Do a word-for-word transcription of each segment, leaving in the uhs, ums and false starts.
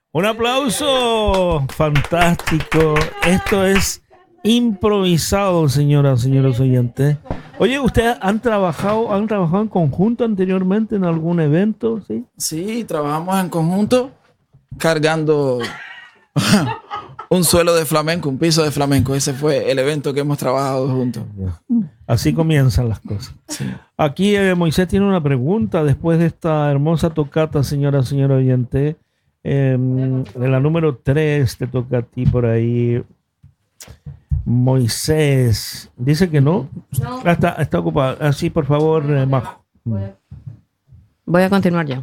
Un aplauso. Fantástico. Esto es improvisado, señoras, señores oyentes. Oye, ¿ustedes han trabajado, han trabajado en conjunto anteriormente en algún evento? Sí, sí, trabajamos en conjunto cargando un suelo de flamenco, un piso de flamenco. Ese fue el evento que hemos trabajado juntos. Así comienzan las cosas. Sí. Aquí eh, Moisés tiene una pregunta después de esta hermosa tocata, señora, señora oyente. Eh, de la número tres te toca a ti por ahí. Moisés. Dice que no. no. Ah, está, está ocupado. Así, por favor, eh, Majo. Voy a, voy a continuar ya.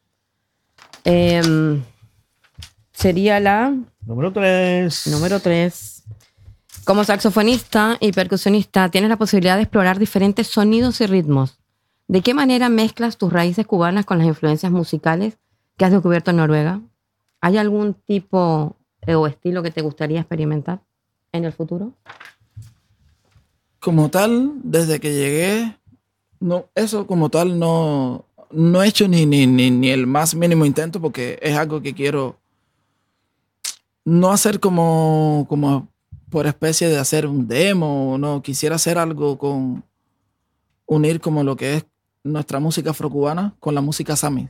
Eh, sería la... Número tres. Número tres. Como saxofonista y percusionista, tienes la posibilidad de explorar diferentes sonidos y ritmos. ¿De qué manera mezclas tus raíces cubanas con las influencias musicales que has descubierto en Noruega? ¿Hay algún tipo o estilo que te gustaría experimentar en el futuro? Como tal, desde que llegué, no, eso como tal no, no he hecho ni, ni, ni, ni el más mínimo intento, porque es algo que quiero no hacer como, como por especie de hacer un demo, no, quisiera hacer algo con unir como lo que es nuestra música afrocubana con la música sami.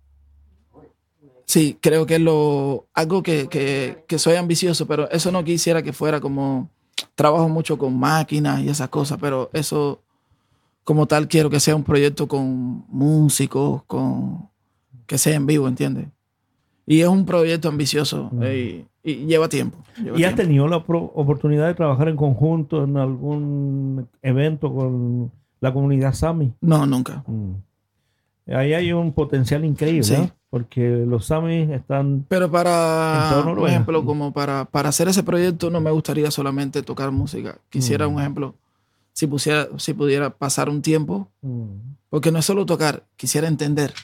Sí, creo que es lo, algo que, que, que soy ambicioso, pero eso no quisiera que fuera como, trabajo mucho con máquinas y esas cosas, pero eso como tal quiero que sea un proyecto con músicos, con que sea en vivo, ¿entiendes? Y es un proyecto ambicioso mm. eh, y, y lleva tiempo. Lleva ¿Y has tiempo. tenido la pro- oportunidad de trabajar en conjunto en algún evento con la comunidad sami? No, nunca. Mm. Ahí hay un potencial increíble, sí. ¿no? Porque los samis están... Pero para, por ejemplo, como para, para hacer ese proyecto no me gustaría solamente tocar música. Quisiera mm. un ejemplo, si, pusiera, si pudiera pasar un tiempo, mm. porque no es solo tocar, quisiera entender.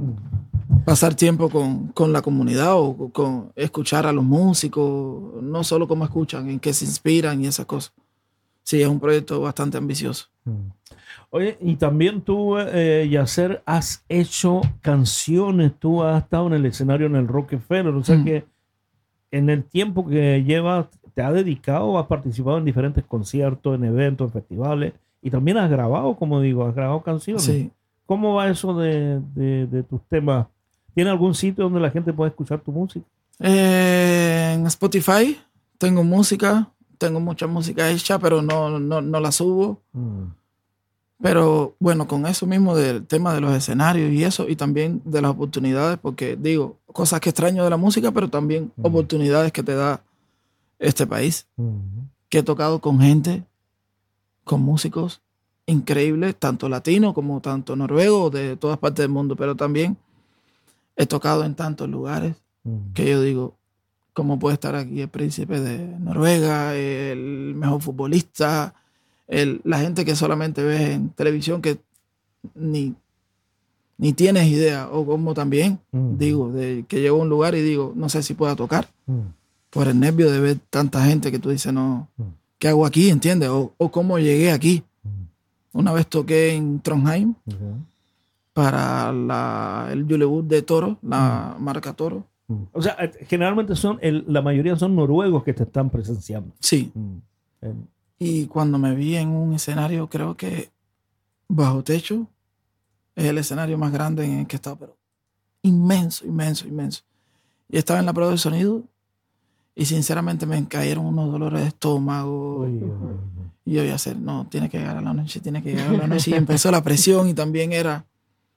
Mm. Pasar tiempo con, con la comunidad o con escuchar a los músicos, no solo cómo escuchan, en qué se inspiran y esas cosas. Sí, es un proyecto bastante ambicioso. Mm. Oye, y también tú, eh, Yacer, has hecho canciones, tú has estado en el escenario en el Rockefeller, o sea mm. que en el tiempo que llevas te has dedicado, has participado en diferentes conciertos, en eventos, en festivales, y también has grabado, como digo, has grabado canciones. Sí. ¿Cómo va eso de, de, de tus temas? ¿Tiene algún sitio donde la gente puede escuchar tu música? Eh, en Spotify tengo música, tengo mucha música hecha, pero no, no, no la subo. Mm. Pero bueno, con eso mismo del tema de los escenarios y eso, y también de las oportunidades, porque digo, cosas que extraño de la música, pero también mm. oportunidades que te da este país. Mm. Que he tocado con gente, con músicos increíbles, tanto latinos como tanto noruegos, de todas partes del mundo, pero también he tocado en tantos lugares mm. que yo digo, ¿cómo puede estar aquí el príncipe de Noruega, el mejor futbolista? El, la gente que solamente ves en televisión que ni, ni tienes idea, o como también mm. digo, de que llego a un lugar y digo, no sé si pueda tocar, mm. por el nervio de ver tanta gente que tú dices, no, mm. ¿qué hago aquí? ¿Entiendes? O, o cómo llegué aquí. Mm. Una vez toqué en Trondheim okay. para la, el Julebord de Toro, la mm. marca Toro. Mm. O sea, generalmente son, el, la mayoría son noruegos que te están presenciando. Sí. Mm. El, Y cuando me vi en un escenario, creo que Bajo Techo es el escenario más grande en el que he estado, pero inmenso, inmenso, inmenso. Y estaba en la prueba de sonido y sinceramente me cayeron unos dolores de estómago. Uy, uy, uy. Y yo iba a hacer, no, tiene que llegar a la noche, tiene que llegar a la noche. Y empezó la presión y también era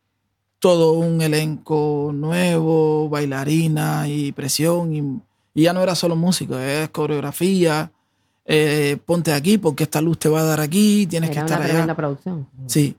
todo un elenco nuevo, bailarina y presión. Y, y ya no era solo música, es coreografía. Eh, ponte aquí porque esta luz te va a dar aquí, tienes Era que estar allá. Una producción. Sí.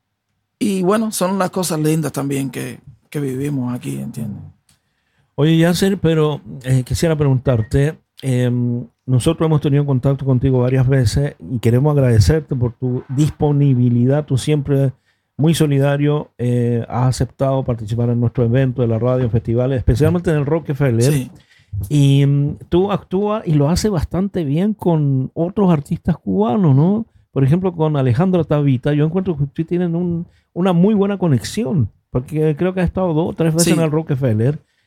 Y bueno, son las cosas lindas también que, que vivimos aquí, ¿entiendes? Oye, Yacer, pero eh, quisiera preguntarte, eh, nosotros hemos tenido contacto contigo varias veces y queremos agradecerte por tu disponibilidad, tú siempre muy solidario, eh, has aceptado participar en nuestro evento de la radio, en festivales, especialmente en el Rockefeller. Sí. Y um, tú actúas y lo haces bastante bien con otros artistas cubanos, ¿no? Por ejemplo, con Alejandro Tabita. Yo encuentro que ustedes tienen un, una muy buena conexión, porque creo que ha estado dos o tres veces sí. en el Rockefeller.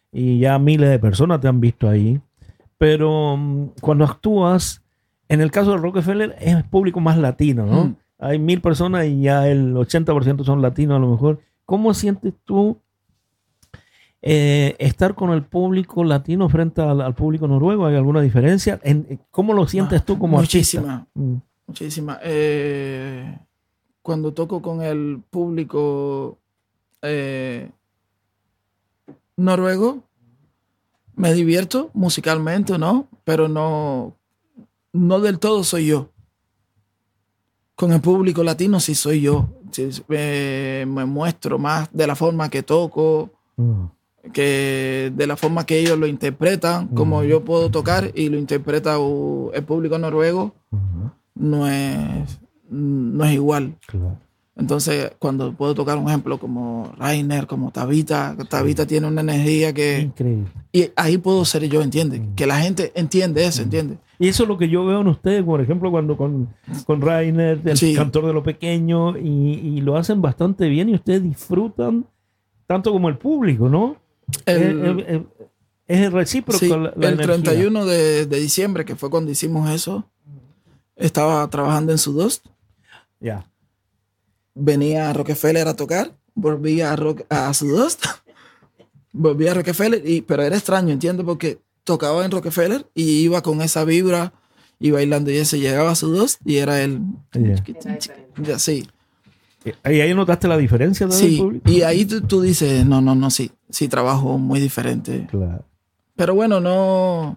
y ya miles de personas te han visto ahí. Pero um, cuando actúas, en el caso de Rockefeller es público más latino, ¿no? Mm. Hay mil personas y ya el ochenta por ciento son latinos a lo mejor. ¿Cómo sientes tú eh, estar con el público latino frente al, al público noruego? ¿Hay alguna diferencia? En, ¿Cómo lo sientes tú como muchísima, artista? Mm. Muchísima. Eh, cuando toco con el público eh, noruego, me divierto musicalmente, ¿no? Pero no, no del todo soy yo. Con el público latino sí soy yo. Sí, me, me muestro más de la forma que toco, mm. que de la forma que ellos lo interpretan, mm. como yo puedo tocar y lo interpreta el público noruego, mm. no es, no es igual. Claro. Entonces, cuando puedo tocar un ejemplo como Rainer, como Tabita, Tabita sí. tiene una energía que... Increíble. Y ahí puedo ser yo, ¿entiendes? Mm. Que la gente entiende eso, ¿entiendes? Y eso es lo que yo veo en ustedes, por ejemplo, cuando con, con Rainer, el sí. cantor de lo pequeño, y, y lo hacen bastante bien y ustedes disfrutan tanto como el público, ¿no? El, es, es, es recíproco. Sí, la, la el energía. treinta y uno de, de diciembre, que fue cuando hicimos eso, estaba trabajando en Sudust. Ya. Yeah. Venía a Rockefeller a tocar, volvía a, rock, a Sudust, volvía a Rockefeller, y, pero era extraño, ¿entiendes? Porque tocaba en Rockefeller y iba con esa vibra y bailando, y ese llegaba a Sudust y era el... Yeah. Sí. ¿Y ahí notaste la diferencia del sí, público? Y ahí tú, tú dices, no, no, no, sí, sí trabajo muy diferente. Claro. Pero bueno, no...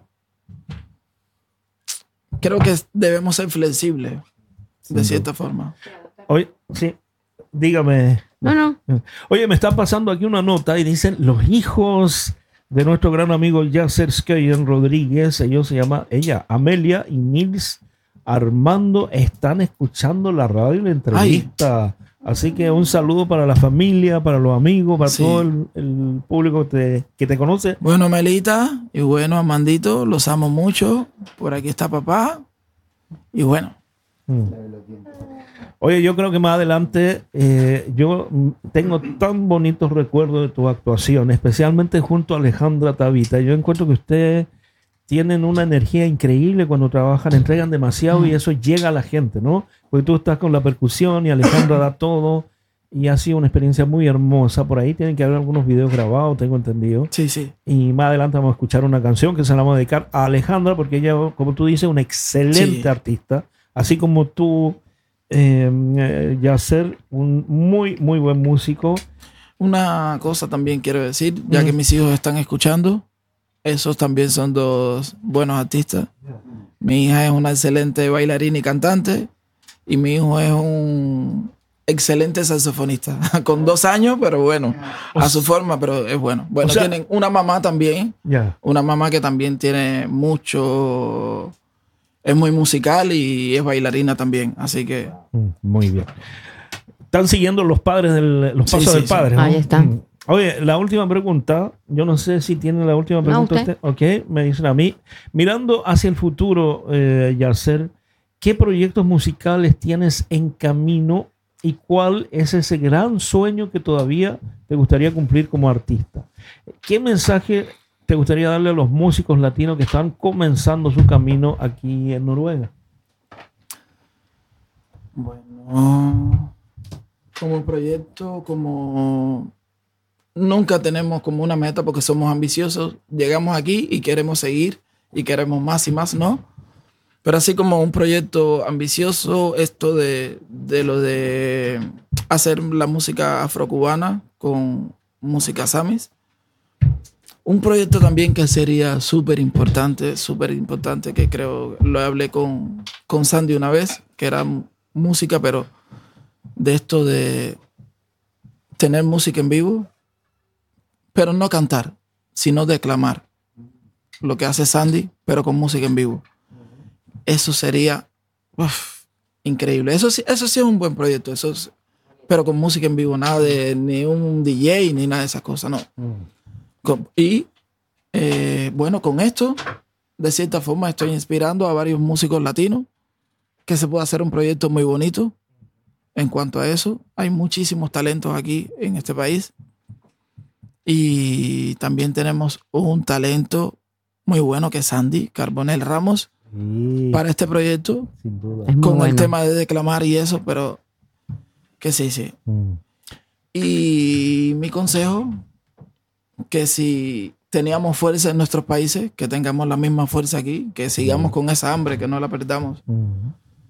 Creo que debemos ser flexibles, de sí, cierta forma. Oye, sí, dígame. No, no. Oye, me está pasando aquí una nota y dicen, los hijos de nuestro gran amigo Yasser Skøyen Rodríguez, ellos se llama, ella, Amelia y Nils Armando, están escuchando la radio y la entrevista. Ay. Así que un saludo para la familia, para los amigos, para sí. todo el, el público que te, que te conoce. Bueno, Melita, y bueno, Amandito, los amo mucho. Por aquí está papá. Y bueno. Hmm. Oye, yo creo que más adelante eh, yo tengo tan bonitos recuerdos de tu actuación, especialmente junto a Alejandra Tabita. Yo encuentro que ustedes tienen una energía increíble cuando trabajan, entregan demasiado mm. y eso llega a la gente, ¿no? Porque tú estás con la percusión y Alejandra da todo y ha sido una experiencia muy hermosa. Por ahí tienen que haber algunos videos grabados, tengo entendido. Sí, sí. Y más adelante vamos a escuchar una canción que se la vamos a dedicar a Alejandra porque ella, como tú dices, una excelente sí. artista, así como tú... Eh, Yasser, un muy, muy buen músico. Una cosa también quiero decir, ya mm. que mis hijos están escuchando, esos también son dos buenos artistas. Mi hija es una excelente bailarina y cantante, y mi hijo es un excelente saxofonista, con dos años, pero bueno, a su forma, pero es bueno. Bueno, o sea, tienen una mamá también, yeah. una mamá que también tiene mucho... Es muy musical y es bailarina también, así que... Muy bien. Están siguiendo los padres del, los pasos sí, sí, del padre, sí. ¿no? Ahí está. Oye, la última pregunta, yo no sé si tiene la última pregunta no, usted. usted. Ok, me dicen a mí. Mirando hacia el futuro, eh, Yasser, ¿qué proyectos musicales tienes en camino y cuál es ese gran sueño que todavía te gustaría cumplir como artista? ¿Qué mensaje te gustaría darle a los músicos latinos que están comenzando su camino aquí en Noruega? Bueno, como proyecto, como nunca tenemos como una meta porque somos ambiciosos. Llegamos aquí y queremos seguir y queremos más y más, ¿no? Pero así como un proyecto ambicioso, esto de, de lo de hacer la música afrocubana con música samis. Un proyecto también que sería súper importante, súper importante, que creo, lo hablé con, con Sandy una vez, que era música, pero de esto de tener música en vivo, pero no cantar, sino declamar. Lo que hace Sandy, pero con música en vivo. Eso sería uf, increíble. Eso sí, eso sí es un buen proyecto, eso es, pero con música en vivo, nada de ni un D J ni nada de esas cosas, no. Mm. Y eh, bueno, con esto, de cierta forma, estoy inspirando a varios músicos latinos que se puede hacer un proyecto muy bonito. En cuanto a eso, hay muchísimos talentos aquí en este país Y también tenemos un talento muy bueno que es Sandy Carbonell Ramos Sí, para este proyecto, sin duda. Es muy con el bueno. tema de declamar y eso, pero que sí, sí. Mm. Y mi consejo, que si teníamos fuerza en nuestros países, que tengamos la misma fuerza aquí, que sigamos con esa hambre, que no la perdamos. Mm.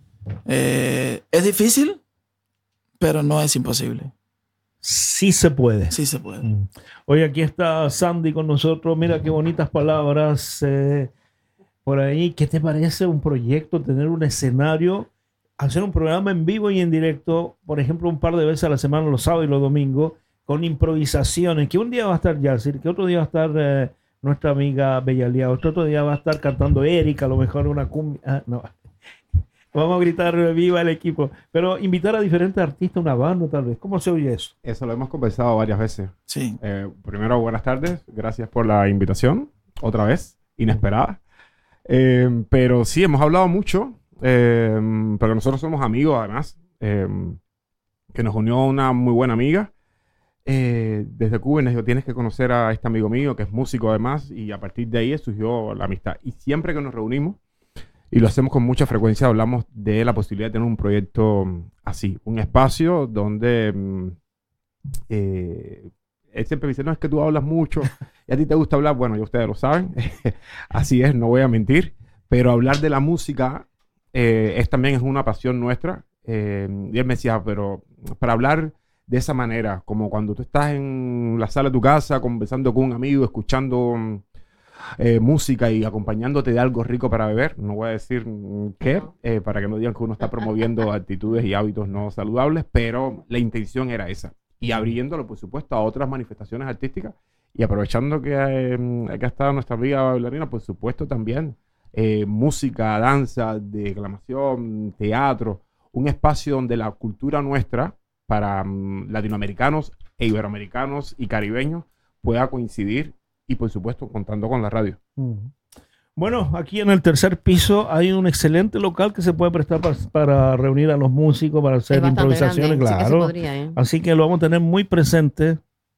Eh, es difícil, pero no es imposible. Sí se puede. Sí se puede. Mm. Hoy aquí está Sandy con nosotros. Mira qué bonitas palabras eh, por ahí. ¿Qué te parece un proyecto, tener un escenario, hacer un programa en vivo y en directo, por ejemplo, un par de veces a la semana, los sábados y los domingos, con improvisaciones? Que un día va a estar Yacir, que otro día va a estar eh, nuestra amiga Bellalía, otro, otro día va a estar cantando Erika, a lo mejor una cumbia. Ah, no. Vamos a gritar viva el equipo. Pero invitar a diferentes artistas, una banda tal vez. ¿Cómo se oye eso? Eso lo hemos conversado varias veces. Sí. Eh, primero, buenas tardes. Gracias por la invitación. Otra vez, inesperada. Eh, pero sí, hemos hablado mucho. Eh, porque nosotros somos amigos, además. Eh, que nos unió una muy buena amiga. Eh, desde Cuba y nos dijo, tienes que conocer a este amigo mío, que es músico además. Y a partir de ahí surgió la amistad. Y siempre que nos reunimos, y lo hacemos con mucha frecuencia, hablamos de la posibilidad de tener un proyecto así, un espacio donde eh, él siempre me dice, no, es que tú hablas mucho y a ti te gusta hablar. Bueno, ya ustedes lo saben, así es, no voy a mentir, pero hablar de la música eh, es también es una pasión nuestra. Eh, y él me decía, pero para hablar de esa manera, como cuando tú estás en la sala de tu casa conversando con un amigo, escuchando Eh, música y acompañándote de algo rico para beber, no voy a decir mm, qué, eh, para que no digan que uno está promoviendo actitudes y hábitos no saludables, pero la intención era esa. Y abriéndolo, por supuesto, a otras manifestaciones artísticas y aprovechando que eh, acá está nuestra amiga bailarina, por supuesto, también eh, música, danza, declamación, teatro, un espacio donde la cultura nuestra para um, latinoamericanos e iberoamericanos y caribeños pueda coincidir. Y por supuesto, contando con la radio. Mm. Bueno, aquí en el tercer piso hay un excelente local que se puede prestar para, para reunir a los músicos, para hacer Es bastante improvisaciones, grande, sí que se claro. podría, ¿eh? Así que lo vamos a tener muy presente.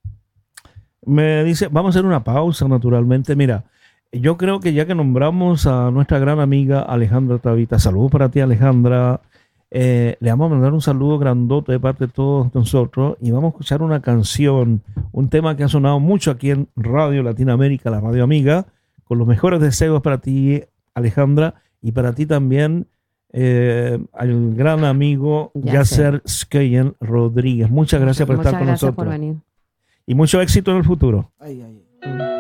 Me dice, vamos a hacer una pausa, naturalmente. Mira, yo creo que ya que nombramos a nuestra gran amiga Alejandra Tavita, saludos para ti, Alejandra. Eh, le vamos a mandar un saludo grandote de parte de todos nosotros y vamos a escuchar una canción, un tema que ha sonado mucho aquí en Radio Latinoamérica, la radio amiga, con los mejores deseos para ti, Alejandra, y para ti también, eh, al gran amigo Yasser Skeyen Rodríguez. Muchas gracias por Muchas estar con gracias nosotros. por venir. Y mucho éxito en el futuro. Ay, ay, ay.